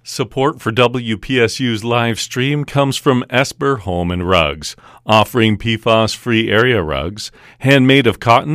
Support for WPSU's live stream comes from Esper Home and Rugs, offering PFAS-free area rugs, handmade of cotton